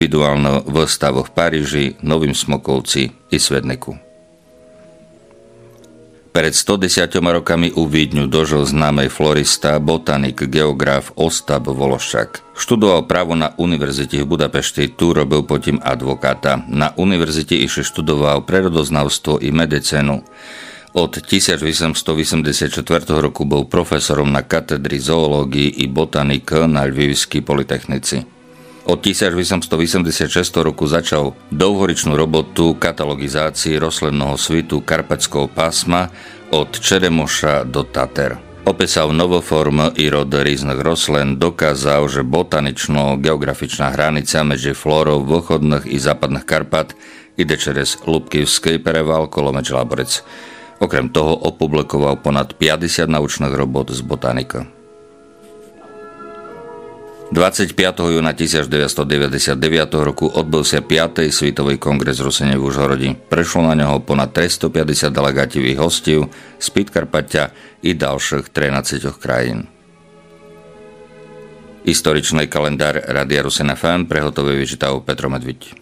individuálne výstavu v Paríži, Novým Smokovci i Svedneku. Pred 110 rokami u Vídňu dožil známej florista, botanik, geograf Ostap Vološčák. Študoval právo na univerzite v Budapešti, tu robil potom advokáta. Na univerzite ešte študoval prírodoznavstvo i medicínu. Od 1884 roku bol profesorom na katedri zoológii i botanike na Lvivskej polytechnici. Od 1886 roku začal dlhoročnú robotu katalogizácii rostlinného svitu Karpatského pásma od Čeremoša do Tater. Opísal novoform i rod rôznych roslín, dokázal, že botanično-geografičná hranica medzi flórou východných i západných Karpat ide cez Lubkivský preval Kolomeč Laborec. Okrem toho opublikoval ponad 50 naučných robot z botanika. 25. júna 1999 roku odbыл sa 5. Svetový kongres Rusene v Užhorodi. Prešlo na neho ponad 350 delegátivých hostí z Podkarpatia i ďalších 13 krajín. Historičný kalendár Rádia Rusen FM prehotovuje vyčítal Petro Medviť.